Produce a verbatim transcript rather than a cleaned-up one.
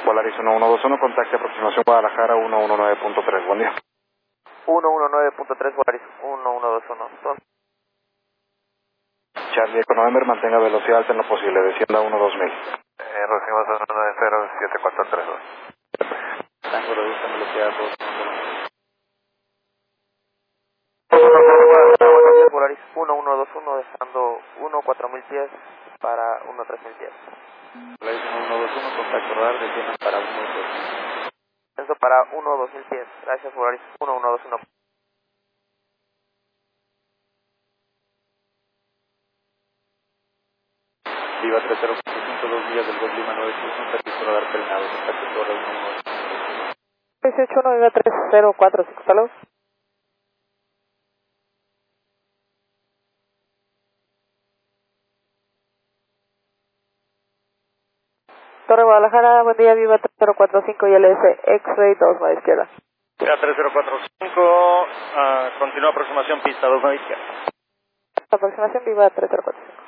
Polaris uno uno dos uno, contacte aproximación Guadalajara uno uno nueve punto tres, buen día. uno uno nueve punto tres, Polaris uno uno dos uno. Charlie Eco November, mantenga velocidad alta en lo posible, descienda a uno dos mil. Eh, recibimos uno nueve cero siete cuatro tres dos. Tango reduce velocidad dos. Polaris uno uno dos uno, dejando uno cuatro mil pies para uno tres mil pies. Polaris uno uno dos uno, contacto radar, desciendan para uno dos mil. Eso para uno dos mil pies. Gracias, Polaris uno uno dos uno. Viva tres cero cuatro cinco, dos millas del Golf Lima nueve uno, servicio radar frenado, contacto torre uno uno dos uno. seis ocho uno, Viva tres cero cuatro cinco, salud. Torre Guadalajara, buen día, Viva tres cero cuatro cinco y L S X-Ray dos a la izquierda. Viva tres cero cuatro cinco, uh, continúa aproximación pista dos a la izquierda. Aproximación Viva tres cero cuatro cinco.